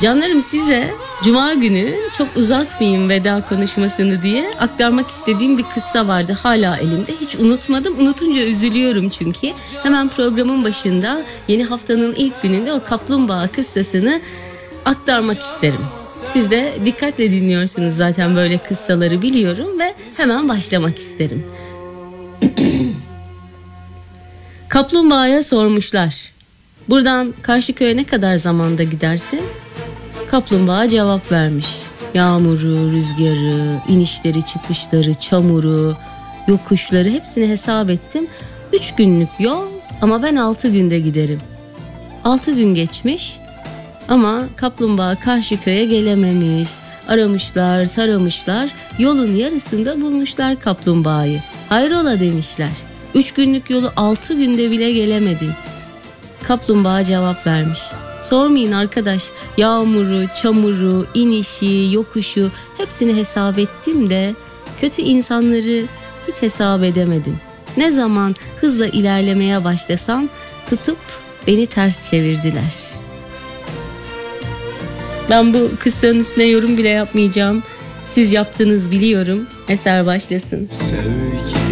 Canlarım, size Cuma günü çok uzatmayayım veda konuşmasını diye aktarmak istediğim bir kıssa vardı. Hala elimde. Hiç unutmadım. Unutunca üzülüyorum çünkü. Hemen programın başında yeni haftanın ilk gününde o kaplumbağa kıssasını aktarmak isterim. Siz de dikkatle dinliyorsunuz zaten böyle kıssaları, biliyorum ve hemen başlamak isterim. Kaplumbağaya sormuşlar. Buradan Karşıköy'e ne kadar zamanda gidersin? Kaplumbağa cevap vermiş. Yağmuru, rüzgarı, inişleri, çıkışları, çamuru, yokuşları hepsini hesap ettim. 3 günlük yol ama ben 6 günde giderim. 6 gün geçmiş ama kaplumbağa Karşıköy'e gelememiş. Aramışlar, taramışlar, yolun yarısında bulmuşlar kaplumbağayı. Hayrola demişler. 3 günlük yolu 6 günde bile gelemedin. Kaplumbağa cevap vermiş. Sormayın arkadaş, yağmuru, çamuru, inişi, yokuşu hepsini hesap ettim de kötü insanları hiç hesap edemedim. Ne zaman hızla ilerlemeye başlasam tutup beni ters çevirdiler. Ben bu kıssanın üstüne yorum bile yapmayacağım. Siz yaptınız biliyorum. Eser başlasın. Sevgi